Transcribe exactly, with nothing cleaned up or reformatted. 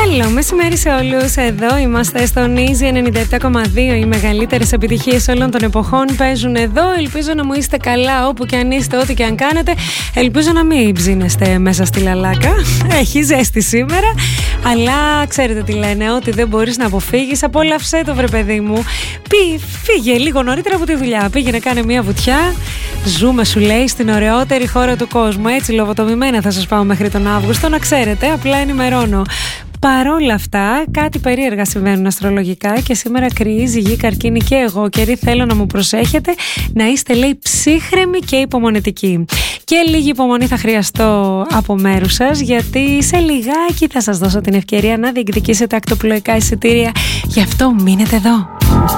Καλό μεσημέρι σε όλους. Εδώ είμαστε στον Easy ενενήντα επτά κόμμα δύο. Οι μεγαλύτερες επιτυχίες όλων των εποχών παίζουν εδώ. Ελπίζω να μου είστε καλά όπου και αν είστε, ό,τι και αν κάνετε. Ελπίζω να μην ψήνεστε μέσα στη λαλάκα. Έχει ζέστη σήμερα. Αλλά ξέρετε τι λένε, ότι δεν μπορείς να αποφύγεις. Απόλαυσέ το, βρε παιδί μου. Πή, φύγε λίγο νωρίτερα από τη δουλειά. Πήγαινε, κάνε μια βουτιά. Ζούμε, σου λέει, στην ωραιότερη χώρα του κόσμου. Έτσι, λοβοτομημένα θα σας πάω μέχρι τον Αύγουστο. Να ξέρετε, απλά ενημερώνω. Παρόλα αυτά, κάτι περίεργα συμβαίνουν αστρολογικά και σήμερα Κριή, Ζυγή, Καρκίνη και εγώ καιροί θέλω να μου προσέχετε να είστε, λέει, ψύχρεμοι και υπομονετικοί. Και λίγη υπομονή θα χρειαστώ από μέρους σας, γιατί σε λιγάκι θα σας δώσω την ευκαιρία να διεκδικήσετε ακτοπλοϊκά εισιτήρια. Γι' αυτό μείνετε εδώ.